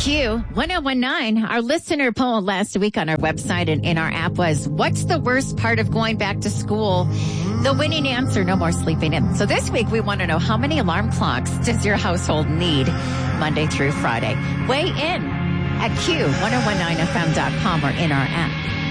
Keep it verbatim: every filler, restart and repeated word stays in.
Q ten nineteen, our listener poll last week on our website and in our app was, what's the worst part of going back to school? The winning answer, no more sleeping in. So this week we want to know, how many alarm clocks does your household need Monday through Friday? Weigh in at Q ten nineteen F M dot com or in our app.